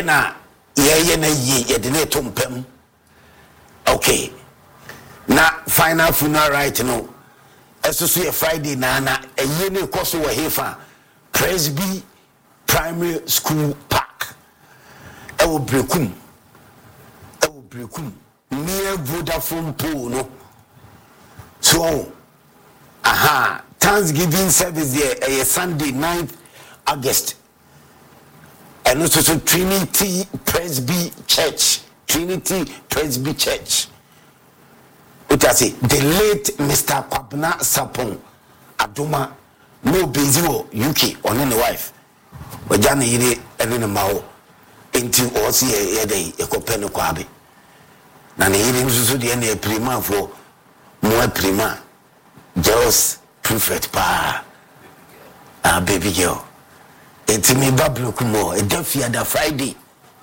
ena ye na ye de ne tompem okay na final funeral right no esusu ye Friday na eye ne koso wo hefa Presby Primary School Park ewo brekum near Vodafone pool no so Thanksgiving service there a Sunday 9th August and also Trinity Presby Church it has the late Mr. Kwabena Sapon Adoma no busy UK on any wife but Johnny yire ene ne mawo enti o se ye dey ekopene kwabe na ne yire nsusu de na prima for mo prima just prefect pa baby girl enti me bablo kumo e dafia da Friday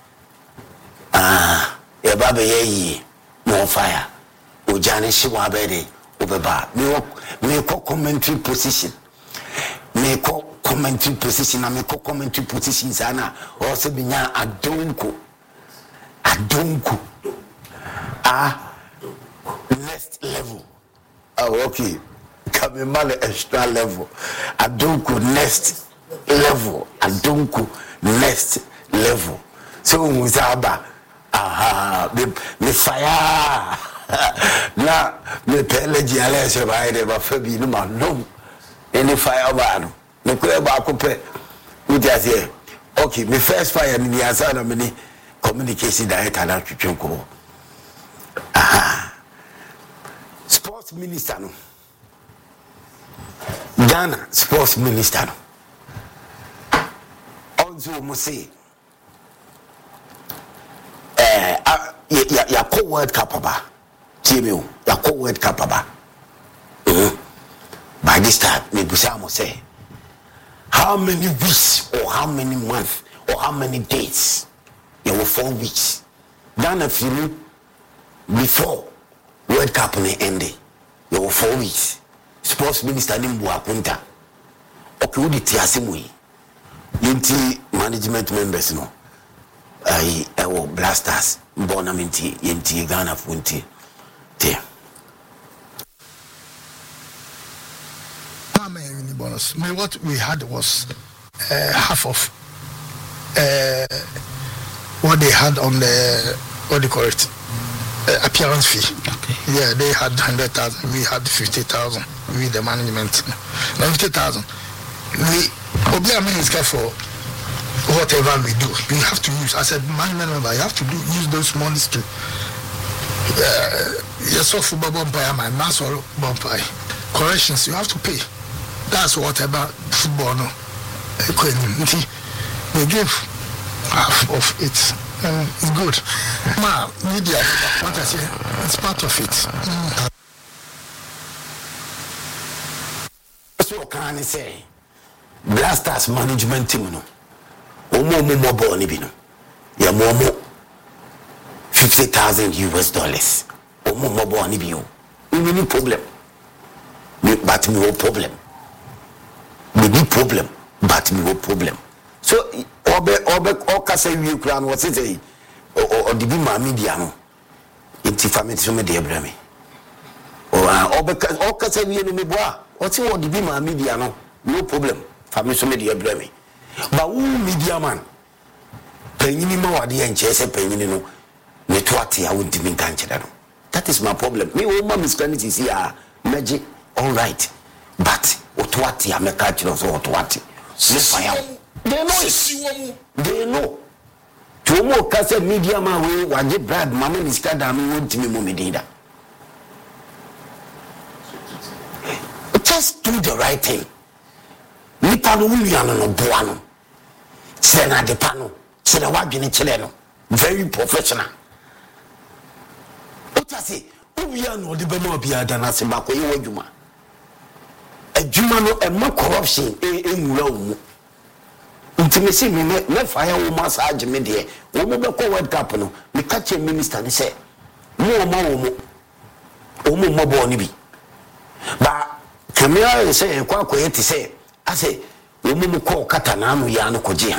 e baba ye mo fire o jane shi wa be dey obeba me ko commentary position me ko commentary position and me ko commentary position sana also binya adonko next level okay come mal extra level adonko next level so muzaba me fire na me peleji ala se ba ide ba fabi no ma no any fire ba no me ko ba ko pe with us here okay me first fire ni asa na me ni communication director na twetwenko sports minister no Ghana sports minister no onzo mo say ya ko world cup ba Timio ya ko world cup ba by this time me busa mo say how many weeks or how many months or how many days? There were 4 weeks. Ghana feel before World Cup ended. There were 4 weeks. Sports Minister Nimbu Apunta. Okay, who did Tiasimui? Yinti management members no. I will blasters. Bonaminti Yinti Ghana Funti. There. Bonus. What we had was half of what they had on the what do you call it appearance fee. Okay. Yeah, they had 100,000. We had 50,000. We the management. Now 50,000. We obviously is for whatever we do. We have to use. I said, management member, you have to use those monies to. Yes, so football bumpire, my master bumpire corrections. You have to pay. That's whatever football no. They give half of it. It's good. Ma, media, what I say, it's part of it. So can I say, Blasters management team no. Omo boni bi no. Ya momo $50,000 US. Omo boni bi yo. Any problem. But me no problem. The problem, but no problem. So, obe say we crown what is it? Or the bima media no. It's family to me, dear Brami. Or say we no me boa. What's what the bima media no problem. Family to me, dear Brami. But who media man? Penny more the and chase a penny no. Netwati, I wouldn't even can't. That is my problem. Me, old mom is going to see magic, all right. But what I make catch us or what? They know. To more cassette media man way, what you brad, mamma is cut down, won't me mumidida. Just do the right thing. Nipano William no Buano. Sena de Pano, Sena Wagin Chileno. Very professional. What I say, Ubian or the Bemobia than as a Mako Juma. A Jumano and more corruption in Rome. Intimacy me fire will massage me there. Woman go World Cup no. Me catch a minister and say, more bonibi. But Camilla say, Quack, say, I say, woman call Catanano Yano Koji.